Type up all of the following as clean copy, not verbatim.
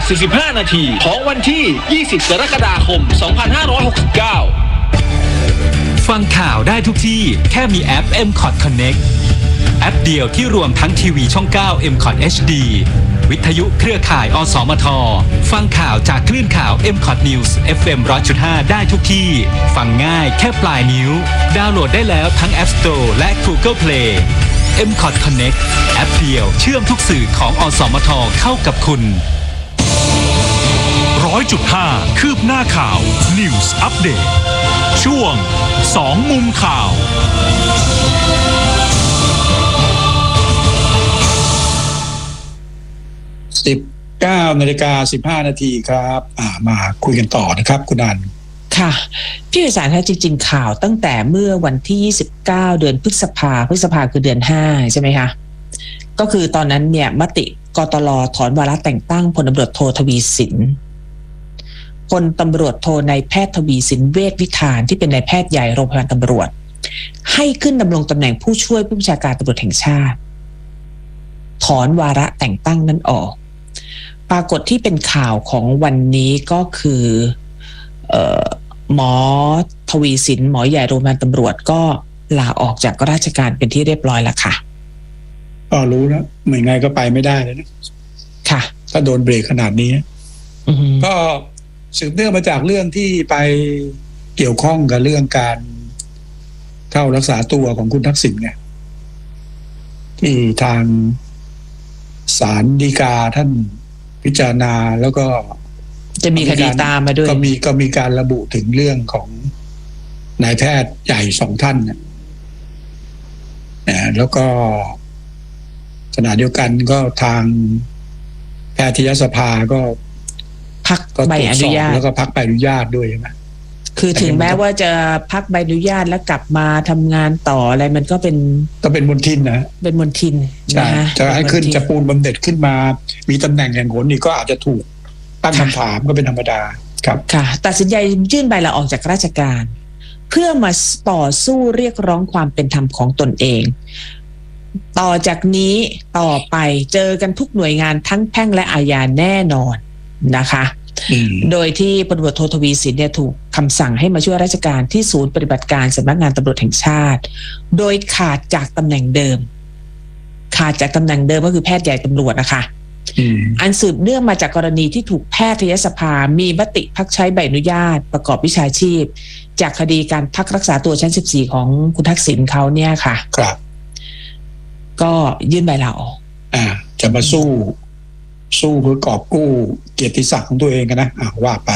45 นาทีของวันที่ 20 กรกฎาคม 2569 ฟังข่าวได้ทุกที่แค่มีแอป MCOT Connect แอปเดียวที่รวมทั้งทีวีช่อง 9 MCOT HD วิทยุเครือข่ายอสมทฟังข่าวจากคลื่นข่าว MCOT News FM 100.5 ได้ทุกที่ฟังง่ายแค่ปลายนิ้วดาวน์โหลดได้แล้วทั้ง App Store และ Google Play MCOT Connect แอปเดียวเชื่อมทุกสื่อของอสมทเข้ากับคุณ 100.5 คืบหน้าข่าว News Update ช่วง2มุมข่าว 19:15 นาทีครับมาคุยกันต่อนะครับคุณอันค่ะพี่วิสารคะจริงๆข่าวตั้งแต่เมื่อวันที่29เดือนพฤษภาคือเดือน5ใช่ไหมคะก็คือตอนนั้นเนี่ยมติกตล.ถอนวาระแต่งตั้งพลตำรวจโททวีสินพลตำรวจโทนายแพทย์ทวีสินเวชวิธานที่เป็นนายแพทย์ใหญ่โรงพยาบาลตำรวจให้ขึ้นดำรงตำแหน่งผู้ช่วยผู้บัญชาการตำรวจแห่งชาติถอนวาระแต่งตั้งนั้นออกปรากฏที่เป็นข่าวของวันนี้ก็คือหมอทวีสินหมอใหญ่โรงพยาบาลตำรวจก็ลาออกจากราชการเป็นที่เรียบร้อยแล้วค่ะรู้แล้วเหมือนไงก็ไปไม่ได้เลยนะค่ะถ้าโดนเบรกขนาดนี้ก็สืบเนื่องมาจากเรื่องที่ไปเกี่ยวข้องกับเรื่องการเข้ารักษาตัวของคุณทักษิณเนี่ยที่ทางศาลฎีกาท่านพิจารณาแล้วก็จะมีคดีตามมาด้วยก็มีการระบุถึงเรื่องของนายแพทย์ใหญ่2 ท่านนะแล้วก็ขณะเดียวกันก็ทางแพทยสภาก็พักใบอนุญาตแล้วก็พักใบอนุญาตด้วยใช่ไหมคือถึงแม้ว่าจะพักใบอนุญาตแล้วกลับมาทำงานต่ออะไรมันก็เป็นมลทินนะเป็นมลทินใช่จะให้ขึ้นจะปูนบำเหน็จขึ้นมามีตำแหน่งแห่งหนนี่ก็อาจจะถูกตั้งคำถามก็เป็นธรรมดาครับค่ะตัดสินใจยื่นใบลาออกจากราชการเพื่อมาต่อสู้เรียกร้องความเป็นธรรมของตนเองต่อจากนี้ต่อไปเจอกันทุกหน่วยงานทั้งแพ่งและอาญาแน่นอนนะคะโดยที่พลตำรวจโททวีสินเนี่ยถูกคำสั่งให้มาช่วยราชการที่ศูนย์ปฏิบัติการสำนักงานตำรวจแห่งชาติโดยขาดจากตำแหน่งเดิมก็คือแพทย์ใหญ่ตำรวจนะคะอันสืบเนื่องมาจากกรณีที่ถูกแพทยสภามีมติพักใช้ใบอนุญาตประกอบวิชาชีพจากคดีการพักรักษาตัวชั้น14ของคุณทักษิณเขาเนี่ยค่ะครับก็ยื่นใบลาออกจะมาสู้เพื่อกอบกู้เกียรติศักดิ์ของตัวเองกันนะว่าไป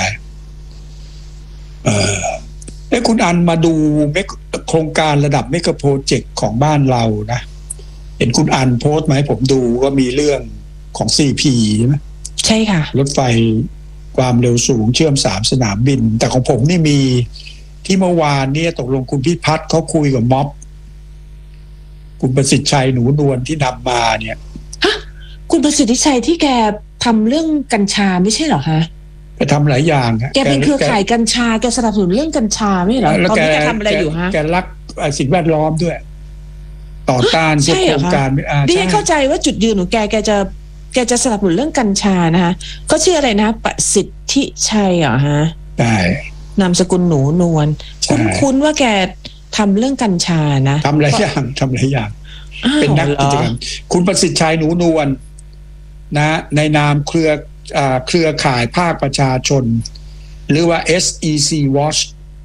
คุณอันมาดูโครงการระดับเมกะโปรเจกต์ของบ้านเรานะเห็นคุณอันโพสต์มาให้ผมดูก็มีเรื่องของ CP ใช่ไหมใช่ค่ะรถไฟความเร็วสูงเชื่อม3 สนามบินแต่ของผมนี่มีที่เมื่อวานเนี่ยตกลงคุณพิพัฒน์เขาคุยกับม็อบคุณประสิทธิ์ชัยหนูนวลที่นำมาเนี่ยคุณประสิทธิชัยที่แกทำเรื่องกัญชาไม่ใช่เหรอฮะแกทำหลายอย่างแกเป็นเครือข่ายกัญชาแกสนับสนุนเรื่องกัญชาไม่เหรอตอนนี้แกทำอะไรอยู่ฮะแกรักสิ่งแวดล้อมด้วยต่อต้านพวกโครงการดิฉันเข้าใจว่าจุดยืนของแกจะสนับสนุนเรื่องกัญชานะคะก็ชื่ออะไรนะประสิทธิชัยเหรอฮะใช่นามสกุลหนูนวลคุ้นว่าแกทำเรื่องกัญชานะทำหลายอย่างเป็นนักกิจกรรมคุณประสิทธิ์ชัยหนูนวลนะในนามเครือข่ายภาคประชาชนหรือว่า SEC Watch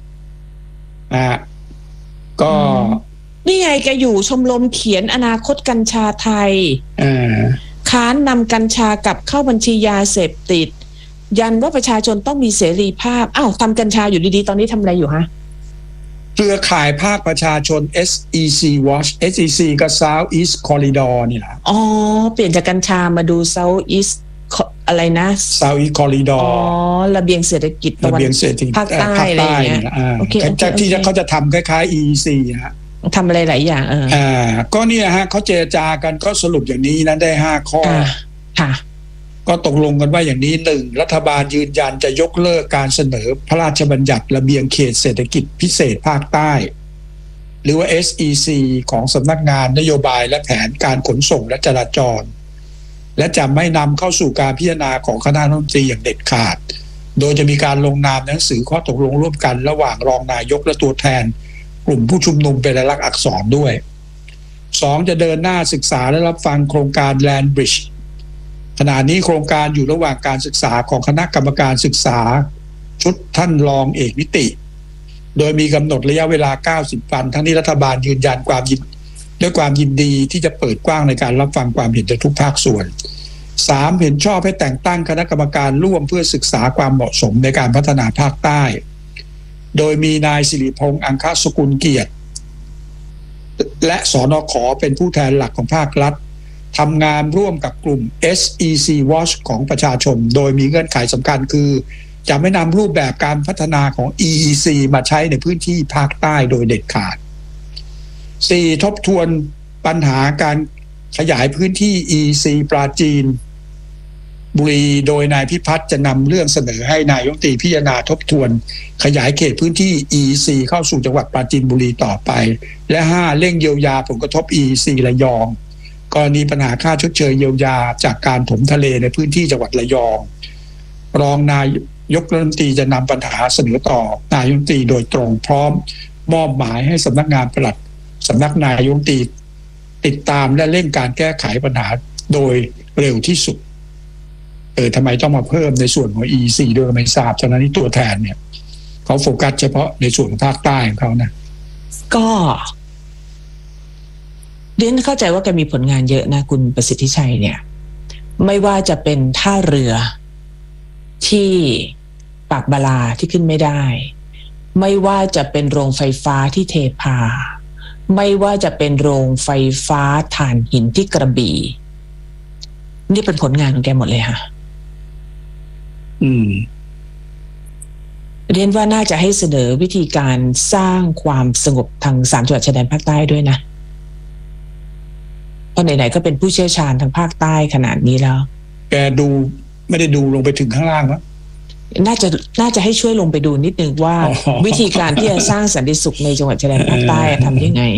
ก็นี่ไงแกอยู่ชมรมเขียนอนาคตกัญชาไทยค้านนำกัญชากลับเข้าบัญชียาเสพติดยันว่าประชาชนต้องมีเสรีภาพทำกัญชาอยู่ดีๆตอนนี้ทำอะไรอยู่ฮะเครือข่ายภาคประชาชน SEC Watch SEC ก็ South East Corridor นี่แหละเปลี่ยนจากกัญชามาดู South East อะไรนะ South East Corridor ระเบียงเศรษฐกิจตะวันภาคใต้อะไรอย่างเงี้ยที่เขาจะทำคล้ายๆ EEC ฮะทำอะไรหลายอย่างก็เนี่ยฮะเขาเจรจากันก็สรุปอย่างนี้นั้นได้5 ข้อค่ะก็ตกลงกันว่าอย่างนี้1รัฐบาลยืนยันจะยกเลิกการเสนอพระราชบัญญัติระเบียงเขตเศรษฐกิจพิเศษภาคใต้หรือว่า SEC ของสำนักงานนโยบายและแผนการขนส่งและจราจรและจะไม่นำเข้าสู่การพิจารณาของคณะรัฐมนตรีอย่างเด็ดขาดโดยจะมีการลงนามหนังสือข้อตกลงร่วมกันระหว่างรองนายกและตัวแทนกลุ่มผู้ชุมนุมเป็นลายลักษณ์อักษรด้วย 2. จะเดินหน้าศึกษาและรับฟังโครงการ Land Bridge ขณะนี้โครงการอยู่ระหว่างการศึกษาของคณะกรรมการศึกษาชุดท่านรองเอกนิติโดยมีกำหนดระยะเวลา90 วันทั้งนี้รัฐบาลยืนยันด้วยความยินดีที่จะเปิดกว้างในการรับฟังความเห็นจากทุกภาคส่วน 3. เห็นชอบให้แต่งตั้งคณะกรรมการร่วมเพื่อศึกษาความเหมาะสมในการพัฒนาภาคใต้โดยมีนายสิริพงษ์อังคสกุลเกียรติและสนข.เป็นผู้แทนหลักของภาครัฐทำงานร่วมกับกลุ่ม SEC Watch ของประชาชนโดยมีเงื่อนไขสำคัญคือจะไม่นำรูปแบบการพัฒนาของ EEC มาใช้ในพื้นที่ภาคใต้โดยเด็ดขาด 4. ทบทวนปัญหาการขยายพื้นที่ EEC ปราจีนบุรีโดยนายพิพัฒน์จะนำเรื่องเสนอให้นายกรัฐมนตรีพิจารณาทบทวนขยายเขตพื้นที่ EEC เข้าสู่จังหวัดปราจีนบุรีต่อไปและ 5. เร่งเยียวยาผลกระทบ EEC ระยองกรณีปัญหาค่าชดเชยเยียวยาจากการถมทะเลในพื้นที่จังหวัดระยองรองนายกรัฐมนตรีจะนำปัญหาเสนอต่อนายกรัฐมนตรีโดยตรงพร้อมมอบหมายให้สำนักงานปลัดสำนักนายกรัฐมนตรีติดตามและเร่งการแก้ไขปัญหาโดยเร็วที่สุดทำไมต้องมาเพิ่มในส่วนของ EEC ด้วยไม่ทราบฉะนั้นที่ตัวแทนเนี่ยเขาโฟกัสเฉพาะในส่วนของภาคใต้ของเขานะก็เรียนเข้าใจว่าแกมีผลงานเยอะนะคุณประสิทธิชัยเนี่ยไม่ว่าจะเป็นท่าเรือที่ปากบาลาที่ขึ้นไม่ได้ไม่ว่าจะเป็นโรงไฟฟ้าที่เทพาไม่ว่าจะเป็นโรงไฟฟ้าถ่านหินที่กระบี่นี่เป็นผลงานของแกหมดเลยค่ะเรียนว่าน่าจะให้เสนอวิธีการสร้างความสงบทาง3 จังหวัดชายแดนภาคใต้ด้วยนะเพราะไหนๆก็เป็นผู้เชี่ยวชาญทางภาคใต้ขนาดนี้แล้วแกดูไม่ได้ดูลงไปถึงข้างล่างมั้ยน่าจะให้ช่วยลงไปดูนิดนึงว่าวิธีการที่จะสร้างสันติสุขในจังหวัดชายแดนภาคใต้ทำยังไง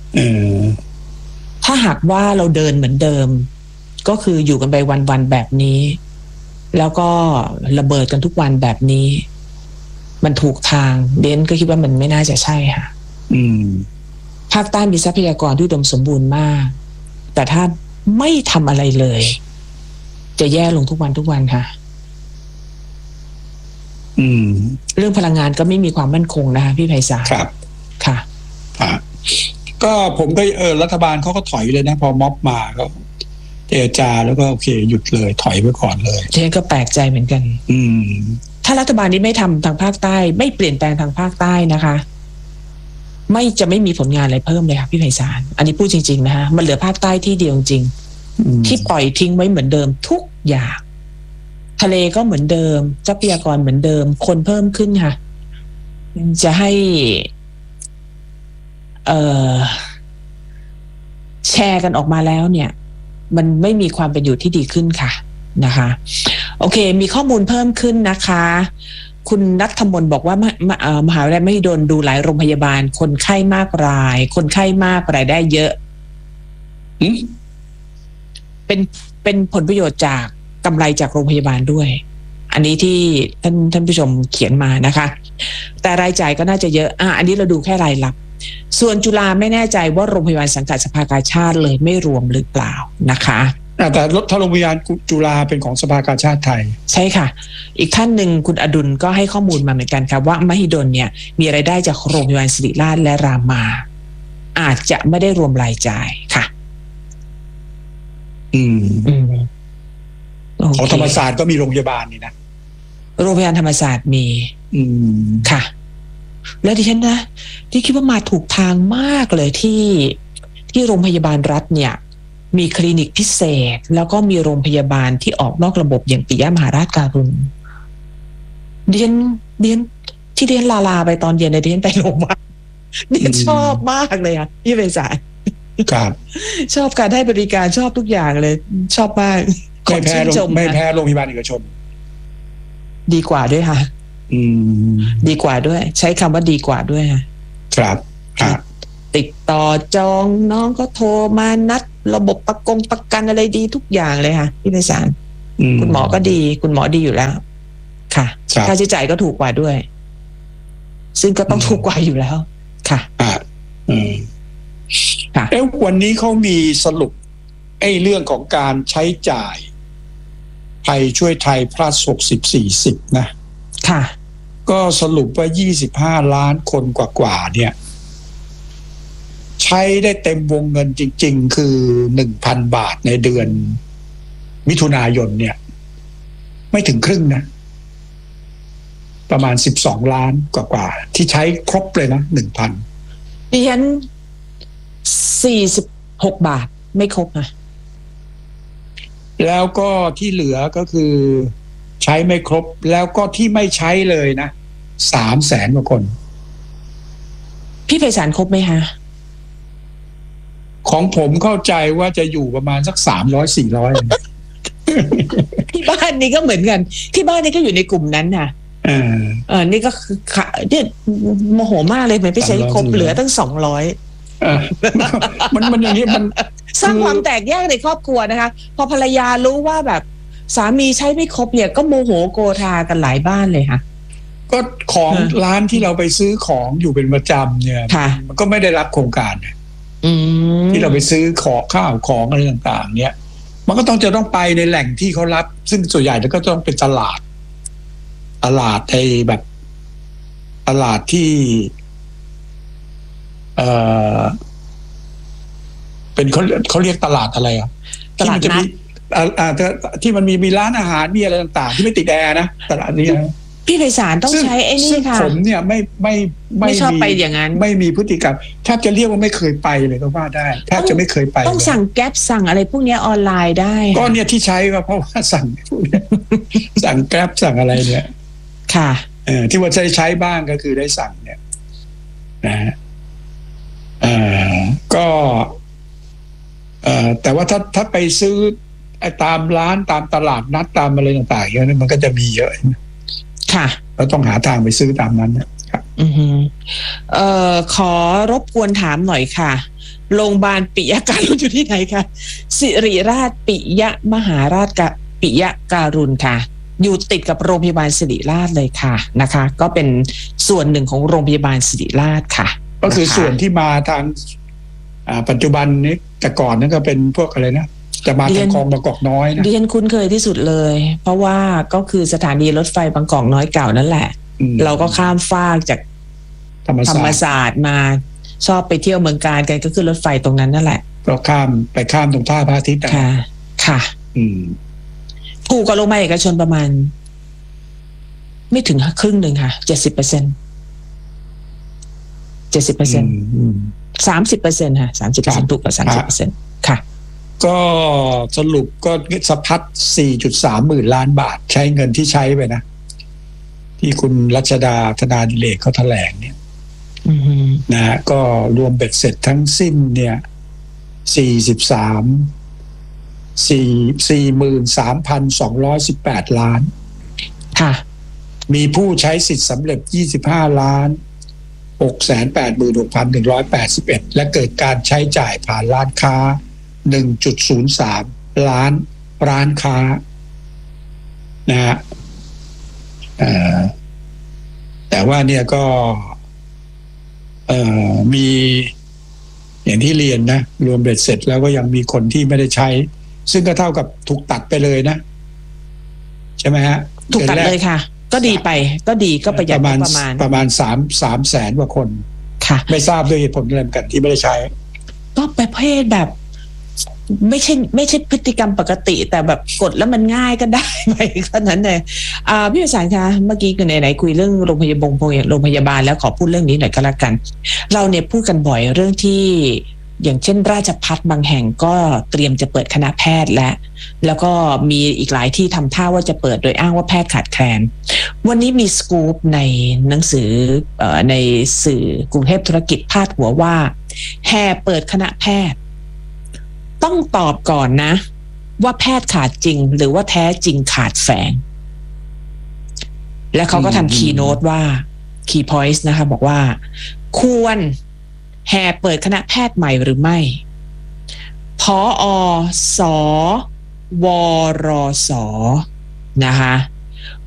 ถ้าหากว่าเราเดินเหมือนเดิมก็คืออยู่กันไปวันๆแบบนี้แล้วก็ระเบิดกันทุกวันแบบนี้มันถูกทางเดนก็คิดว่ามันไม่น่าจะใช่ค่ะภาคใต้มีทรัพยากรที่อุดมสมบูรณ์มากแต่ถ้าไม่ทำอะไรเลยจะแย่ลงทุกวันค่ะเรื่องพลังงานก็ไม่มีความมั่นคงนะคะพี่ไพศาลครับค่ะก็ผมก็รัฐบาลเขาก็ถอยเลยนะพอม็อบมาก็เจรจาแล้วก็โอเคหยุดเลยถอยไปก่อนเลยเจนก็แปลกใจเหมือนกันถ้ารัฐบาลนี้ไม่ทำทางภาคใต้ไม่เปลี่ยนแปลงทางภาคใต้นะคะไม่มีผลงานอะไรเพิ่มเลยค่ะพี่ไพศาลอันนี้พูดจริงๆนะคะมันเหลือภาคใต้ที่เดียวจริงที่ปล่อยทิ้งไว้เหมือนเดิมทุกอย่างทะเลก็เหมือนเดิมทรัพยากรเหมือนเดิมคนเพิ่มขึ้นค่ะจะให้แชร์กันออกมาแล้วเนี่ยมันไม่มีความเป็นอยู่ที่ดีขึ้นค่ะนะคะโอเคมีข้อมูลเพิ่มขึ้นนะคะคุณนัทมนบอกว่ามหาวิทยาลัยมหิดลดูหลายโรงพยาบาลคนไข้มากรายคนไข้มากรายได้เยอะเป็นผลประโยชน์จากกำไรจากโรงพยาบาลด้วยอันนี้ที่ท่านผู้ชมเขียนมานะคะแต่รายจ่ายก็น่าจะเยอะอันนี้เราดูแค่รายรับส่วนจุฬาไม่แน่ใจว่าโรงพยาบาลสังกัดสภากาชาติเลยไม่รวมหรือเปล่านะคะแต่ถ้าโรงพยาบาลจุฬาเป็นของสภากาชาติไทยใช่ค่ะอีกท่านหนึ่งคุณอดุลก็ให้ข้อมูลมาเหมือนกันครับว่ามหิดลเนี่ยมีรายได้จากโรงพยาบาลศิริราชและรามาอาจจะไม่ได้รวมรายจ่ายค่ะของธรรมศาสตร์ก็มีโรงพยาบาลนี่นะโรงพยาบาลธรรมศาสตร์มีค่ะแล้วดิฉันนะที่คิดว่ามาถูกทางมากเลยที่โรงพยาบาลรัฐเนี่ยมีคลินิกพิเศษแล้วก็มีโรงพยาบาลที่ออกนอกระบบอย่างปิยมหาราชการุณดิฉันที่ดิฉันลาไปตอนเย็นดิฉันไปโรงพยาบาลดิฉันชอบมากเลยค่ะพี่เป็นสายครับชอบการให้บริการชอบทุกอย่างเลยชอบมากไม่แพ้โรงพยาบาลเอกชนดีกว่าด้วยค่ะดีกว่าด้วยใช้คำว่าดีกว่าด้วยค่ะครับติดต่อจองน้องก็โทรมานัดระบบประกันอะไรดีทุกอย่างเลยค่ะพี่ไพศาลคุณหมอก็ดีคุณหมอดีอยู่แล้วค่ะค่าใช้จ่ายก็ถูกกว่าด้วยซึ่งก็ต้องถูกกว่าอยู่แล้วค่ะวันนี้เขามีสรุปเรื่องของการใช้จ่ายไทยช่วยไทย plus 60-40 นะค่ะก็สรุปว่า25ล้านคนกว่าเนี่ยใช้ได้เต็มวงเงินจริงๆคือ 1,000 บาทในเดือนมิถุนายนเนี่ยไม่ถึงครึ่งนะประมาณ12ล้านกว่าที่ใช้ครบเลยนะ 1,000 ดิฉัน46 บาทไม่ครบนะแล้วก็ที่เหลือก็คือใช้ไม่ครบแล้วก็ที่ไม่ใช้เลยนะ 300,000 กว่าคนพี่ไพศาลครบไหมคะของผมเข้าใจว่าจะอยู่ประมาณสัก300-400 ที่บ้านนี้ก็เหมือนกันที่บ้านนี้ก็อยู่ในกลุ่มนั้นน่ะนี่ก็คือเนี่ยโมโหมากเลยไม่ใช้ครบเหลือตั้ง200 มันอย่างนี้มันสร้างความแตกแยกในครอบครัวนะคะพอภรรยารู้ว่าแบบสามีใช้ไม่ครบเนี่ยก็โมโหโกธากันหลายบ้านเลยค่ะก็ของร้านที่เราไปซื้อของอยู่เป็นประจำเนี่ยมันก็ไม่ได้รับโครงการที่เราไปซื้อของข้าวของอะไรต่างๆเนี่ยมันก็จะต้องไปในแหล่งที่เขารับซึ่งส่วนใหญ่แล้วก็ต้องเป็นตลาดแบบตลาดที่เป็นเขาเรียกตลาดอะไรตลาดนัดที่มันมีร้านอาหารมีอะไรต่างๆที่ไม่ติดแอร์นะตลาดนี้พี่ไพศาลต้องใช้ไอ้นี่ค่ะผมเนี่ยไม่ชอบไปอย่างนั้นไม่มีพฤติกรรมแทบจะเรียกว่าไม่เคยไปเลยก็ว่าได้แทบจะไม่เคยไปต้องสั่งแก๊ปสั่งอะไรพวกนี้ออนไลน์ได้ก็เนี่ยที่ใช้ก็เพราะว่าสั่งพวกนี้สั่งแก๊ปสั่งอะไรเนี่ยค่ะที่ว่าใช้บ้างก็คือได้สั่งเนี่ยนะก็แต่ว่าถ้าไปซื้อตามร้านตามตลาดนัดตามอะไรต่างๆเยอะนี่มันก็จะมีเยอะค่ะเราต้องหาทางไปซื้อตามนั้นนะครับขอรบกวนถามหน่อยค่ะโรงพยาบาลปิยการุณอยู่ที่ไหนคะสิริราชปิยมหาราชปิยการุณค่ะอยู่ติดกับโรงพยาบาลสิริราชเลยค่ะนะคะก็เป็นส่วนหนึ่งของโรงพยาบาลสิริราชค่ะก็คือส่วนที่มาทางปัจจุบันนี้แต่ก่อนนั่นก็เป็นพวกอะไรนะจะมาทางคลองบางกอกน้อยนะดิฉันคุ้นเคยที่สุดเลยเพราะว่าก็คือสถานีรถไฟบางกอกน้อยเก่านั่นแหละเราก็ข้ามฟากจากธรรมศาสตร์มาชอบไปเที่ยวเมืองการกันก็คือรถไฟตรงนั้นนั่นแหละก็ข้ามตรงท่าพระอาทิตย์ค่ะถูกกว่าโรงพยาบาลเอกชนประมาณไม่ถึงครึ่งหนึ่งค่ะ70% 30%ค่ะ30%ถูกกว่า30%ค่ะก็สรุปก็สะพัด 4.3 หมื่นล้านบาทใช้เงินที่ใช้ไปนะที่คุณรัชดาธนาดิเรกเขาแถลงเนี่ยนะก็รวมเบ็ดเสร็จทั้งสิ้นเนี่ย 43,218 ล้านค่ะมีผู้ใช้สิทธิ์สำเร็จ25ล้าน686,181 และเกิดการใช้จ่ายผ่านร้านค้า 1.03 ล้านร้านค้านะฮะแต่ว่าเนี่ยก็มีอย่างที่เรียนนะรวมเบ็ดเสร็จแล้วก็ยังมีคนที่ไม่ได้ใช้ซึ่งก็เท่ากับถูกตัดไปเลยนะใช่ไหมฮะถูกตัดเลยค่ะก็ดีไปก็ดีก็ประหยัดประมาณ3 แสนกว่าคนค่ะไม่ทราบด้วยเหตุผลอะไรกันที่ไม่ได้ใช้ก็ประเภทแบบไม่ใช่พฤติกรรมปกติแต่แบบกดแล้วมันง่ายก็ได้ไปขนาดนั้นเลยพี่ประสานคะเมื่อกี้คือไหนคุยเรื่องโรงพยาบาลแล้วขอพูดเรื่องนี้หน่อยก็แล้วกันเราเนี่ยพูดกันบ่อยเรื่องที่อย่างเช่นราชภัฏบางแห่งก็เตรียมจะเปิดคณะแพทย์แล้วก็มีอีกหลายที่ทำท่าว่าจะเปิดโดยอ้างว่าแพทย์ขาดแคลนวันนี้มีสกู๊ปในหนังสือในสื่อกรุงเทพธุรกิจพาดหัวว่าแห่เปิดคณะแพทย์ต้องตอบก่อนนะว่าแพทย์ขาดจริงหรือว่าแท้จริงขาดแฝงและเขาก็ทำคีย์โน้ตว่าคีย์พอยต์นะคะบอกว่าควรแห่เปิดคณะแพทย์ใหม่หรือไม่ผอ.สวรสนะคะ